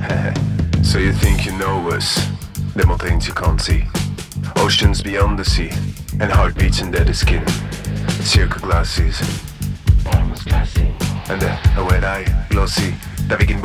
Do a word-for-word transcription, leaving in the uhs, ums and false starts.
So you think you know us, the mountains you can't see, oceans beyond the sea, and heartbeats under the skin. Circle glasses, almost glassy, and a, a wet eye, glossy, that we can